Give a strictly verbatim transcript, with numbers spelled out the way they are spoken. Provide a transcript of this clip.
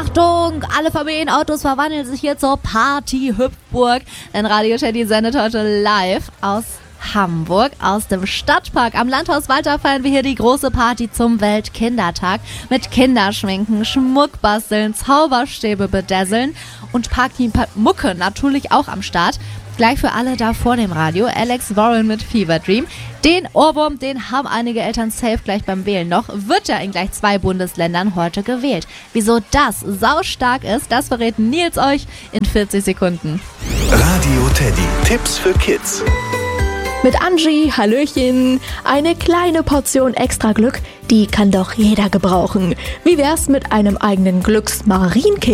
Achtung, alle Familienautos verwandeln sich hier zur Party-Hüpfburg. Denn Radio Teddy sendet heute live aus Hamburg, aus dem Stadtpark. Am Landhaus Walter feiern wir hier die große Party zum Weltkindertag mit Kinderschminken, Schmuckbasteln, Zauberstäbe bedesseln und Parkteam Mucke natürlich auch am Start. Gleich für alle da vor dem Radio, Alex Warren mit Fever Dream. Den Ohrwurm, den haben einige Eltern safe gleich beim Wählen noch. Wird ja in gleich zwei Bundesländern heute gewählt. Wieso das saustark ist, das verrät Nils euch in vierzig Sekunden. Radio Teddy, Tipps für Kids. Mit Angie, Hallöchen. Eine kleine Portion extra Glück, die kann doch jeder gebrauchen. Wie wär's mit einem eigenen Glücksmarienkind?